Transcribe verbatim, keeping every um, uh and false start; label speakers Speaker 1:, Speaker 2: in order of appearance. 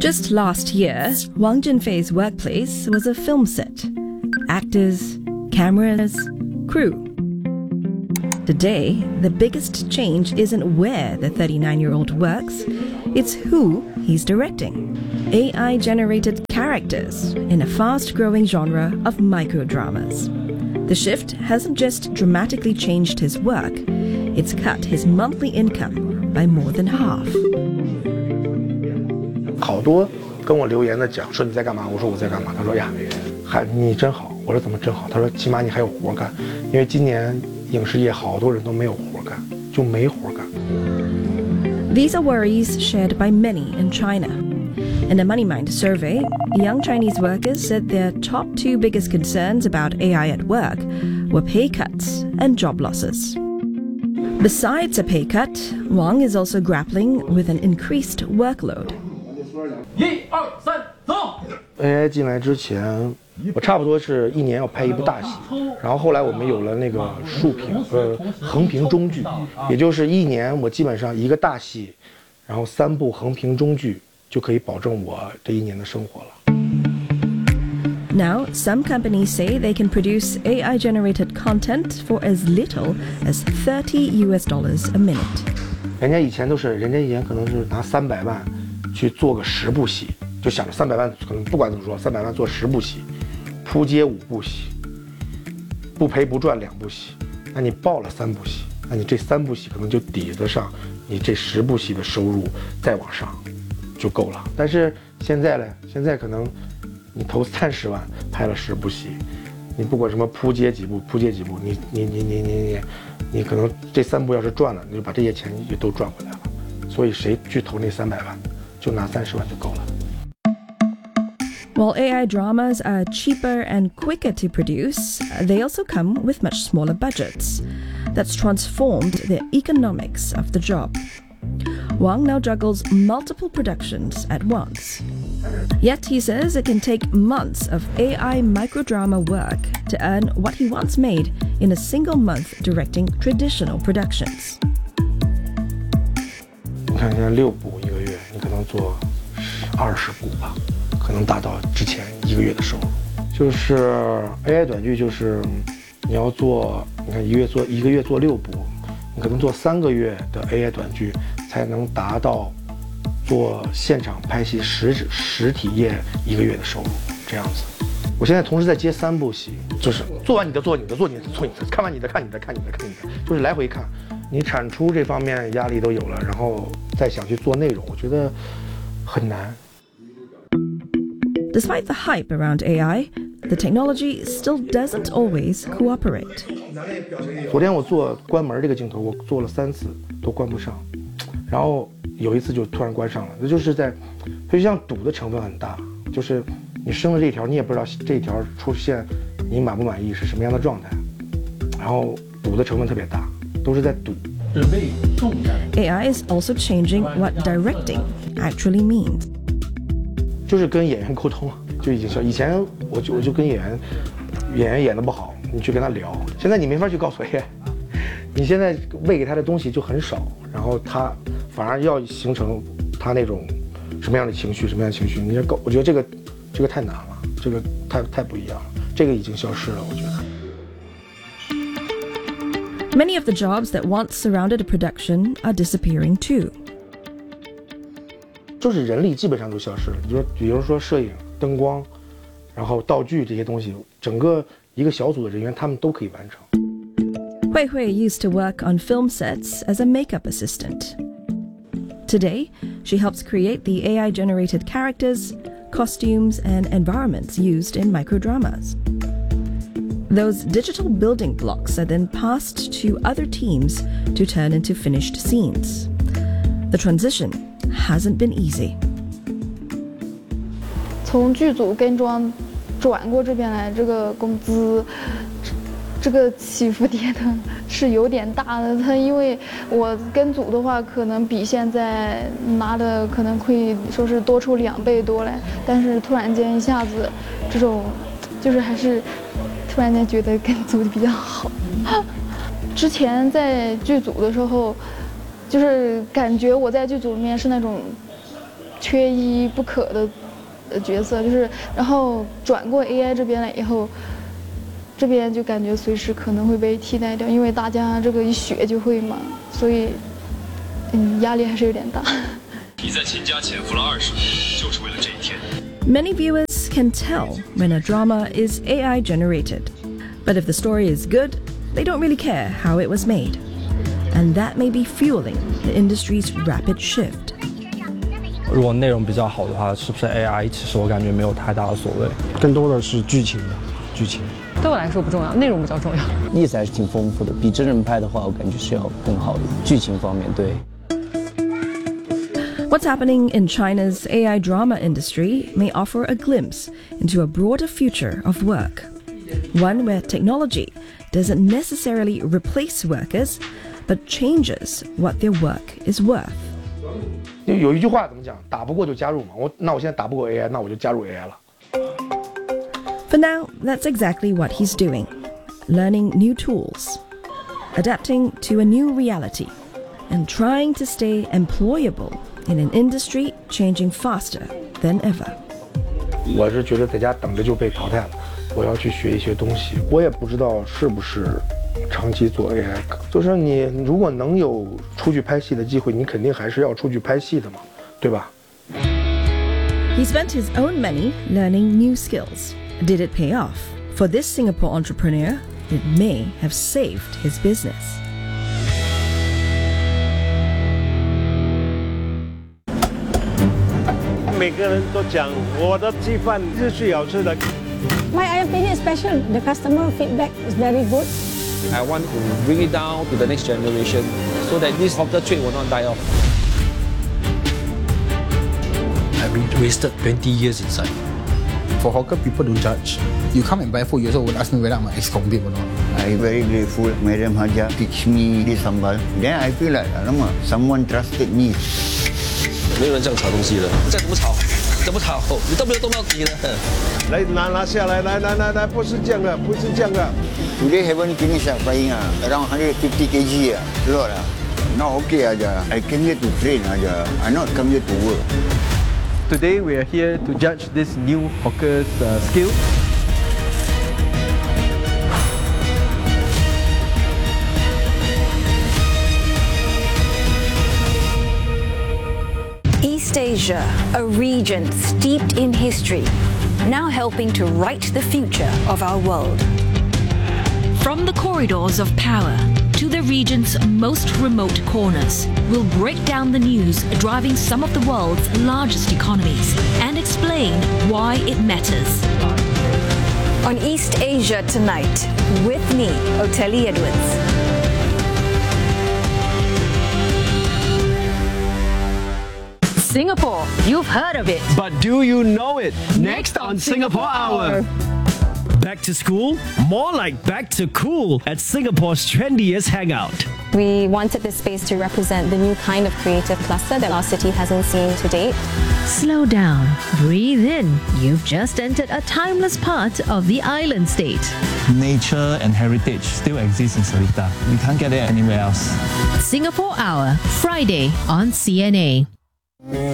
Speaker 1: Just last year, Wang Junfei's workplace was a film set. Actors, cameras, crew. Today, the biggest change isn't where the thirty-nine-year-old works, it's who he's directing. A I-generated characters in a fast-growing genre of microdramas. The shift hasn't just dramatically changed his work, it's cut his monthly income by more than half.
Speaker 2: 好多跟我留言的讲说你在干嘛？我说我在干嘛？他说呀，还你真好。我说怎么真好？他说起码你还有活干，因为今年影视业好多人都没有活干，就没活干。
Speaker 1: These are worries shared by many in China. In a MoneyMind survey, young Chinese workers said their top two biggest concerns about A I at work were pay cuts and job losses. Besides a pay cut, Wang is also grappling with an increased workload.
Speaker 3: 一二三，走。
Speaker 2: A I 进来之前，我差不多是一年要拍一部大戏，然后后来我们有了那个竖屏，呃，横屏中剧，也就是一年我基本上一个大戏，然后三部横屏中剧。就可以保证我这一年的生活了。
Speaker 1: Now, some companies say they can produce A I-generated content for as little as thirty U S dollars a minute.
Speaker 2: 人家以前都是，人家以前可能是拿三百万去做个十部戏，就想着三百万可能不管怎么说，三百万做十部戏，扑街五部戏，不赔不赚两部戏，那你报了三部戏，那你这三部戏可能就抵得上你这十部戏的收入，再往上。就够了，但是现在呢？现在可能你投三十万拍了十部戏，你不管什么扑街几部，扑街几部，你你你你你你，你可能这三部要是赚了，你就把这些钱也都赚回来了。所以谁去投那三百万，就拿三十万就够了。
Speaker 1: While A I dramas are cheaper and quicker to produce, they also come with much smaller budgets. That's transformed the economics of the job. Wang now juggles multiple productions at once. Yet he says it can take months of A I microdrama work to earn what he once made in a single month directing traditional productions.
Speaker 2: 你看，现在六部一个月，你可能做二十部吧，可能达到之前一个月的收入。就是 A I 短剧，就是你要做，你看一个月做一个月做六部，你可能做三个月的 A I 短剧。才能达到做现场拍戏实实体业一个月的收入，这样子。我现在同时在接三部戏，就是做完你的做你的做你的做你的，看完你的看你的看你的看你的，就是来回看。你产出这方面压力都有了，然后再想去做内容，我觉得很难。
Speaker 1: Despite the hype around A I, the technology still doesn't always cooperate.
Speaker 2: 昨天我做关门这个镜头，我做了三次都关不上。然后有一次就突然关上了，那就是在，它就像赌的成分很大，就是你生了这条，你也不知道这条出现你满不满意是什么样的状态，然后赌的成分特别大，都是在赌。
Speaker 1: A I is also changing what directing actually means.
Speaker 2: 就是跟演员沟通，就已经是以前我就我就跟演员，演员演得不好，你去跟他聊，现在你没法去告诉 A I， 你现在喂给他的东西就很少，然后他。反而要形成他那种什么样的情绪，什么样的情绪，你这我觉得这个这个太难了，这个太太不一样了，这个已经消失了，我觉
Speaker 1: 得。Many of the jobs that once surrounded a production are disappearing too.
Speaker 2: 就是人力基本上都消失了，你说，比如说摄影、灯光，然后道具这些东西，整个一个小组的人员他们都可以完成。
Speaker 1: Hui Hui used to work on film sets as a makeup assistant. Today, she helps create the A I-generated characters, costumes, and environments used in microdramas. Those digital building blocks are then passed to other teams to turn into finished scenes. The transition hasn't been easy.
Speaker 4: 从剧组跟妆转过这边来，这个工资。这个起伏跌的是有点大的，他因为我跟组的话，可能比现在拿的可能会说是多出两倍多来，但是突然间一下子，这种就是还是突然间觉得跟组比较好。之前在剧组的时候，就是感觉我在剧组里面是那种缺一不可的呃角色，就是然后转过 A I 这边来以后，这边就感觉随时可能会被替代掉，因为大家这个一学就会嘛，所以嗯压力还是有点大。
Speaker 5: 你在秦家潜伏了二十年，就是为了这一天。
Speaker 1: Many viewers can tell when a drama is A I generated, but if the story is good, they don't really care how it was made. And that may be fueling the industry's rapid shift.
Speaker 6: 如果内容比较好的话，是不是 A I？ 其实我感觉没有太大的所谓，
Speaker 2: 更多的是剧情的剧情。
Speaker 7: 对我来说不重要，内容比较重要。
Speaker 8: 意思还是挺丰富的，比真人拍的话，我感觉是要更好的。剧情方面，对。
Speaker 1: What's happening in China's A I drama industry may offer a glimpse into a broader future of work, one where technology doesn't necessarily replace workers, but changes what their work is worth.
Speaker 2: 有一句话怎么讲？打不过就加入嘛。我那我现在打不过 A I， 那我就加入 A I 了。
Speaker 1: For now, that's exactly what he's doing, learning new tools, adapting to a new reality, and trying to stay employable in an industry changing faster than ever.
Speaker 2: 我是觉得在家等着就被淘汰了，我要去学一些东西。我也不知道是不是长期做 A I， 就是你如果能有出去拍戏的机会，你肯定还是要出去拍戏的嘛，对吧？
Speaker 1: He spent his own money learning new skills. Did it pay off? For this Singapore entrepreneur, it may have saved his business.
Speaker 9: 每个人都讲我的鸡饭是最好吃的。
Speaker 10: My opinion is special. The customer feedback is very good.
Speaker 11: I want to bring it down to the next generation so that this hawker trade will not die off.
Speaker 12: I've been wasted twenty years inside.
Speaker 13: For hawker, people don't judge. You come and buy food, you also would ask me whether I'm an ex-convict or not.
Speaker 14: I'm very grateful. Madam Haja teach me this sambal. Then I feel like, alamak, someone trusted me.
Speaker 11: 没有人这样炒东西的，再怎么炒，怎么炒，你都没有动到底了。
Speaker 9: 来拿拿下来，来来来来，不是这样的，不是这样的。
Speaker 14: Today haven't finished frying ah, around one hundred fifty kilograms ah, lot ah. Now okay aja. I came here to train aja. I not come here to work.
Speaker 15: Today we are here to judge this new hawker's uh, skill.
Speaker 16: East Asia, a region steeped in history, now helping to write the future of our world.
Speaker 17: From the corridors of power to the region's most remote corners, we'll break down the news driving some of the world's largest economies and explain why it matters.
Speaker 16: On East Asia Tonight, with me, Oteli Edwards.
Speaker 17: Singapore, you've heard of it.
Speaker 18: But do you know it? Next on Singapore Hour. Back to school? More like back to cool at Singapore's trendiest hangout.
Speaker 19: We wanted this space to represent the new kind of creative cluster that our city hasn't seen to date.
Speaker 17: Slow down, breathe in. You've just entered a timeless part of the island state.
Speaker 20: Nature and heritage still exist in Seletar. We can't get it anywhere else.
Speaker 17: Singapore Hour, Friday on C N A.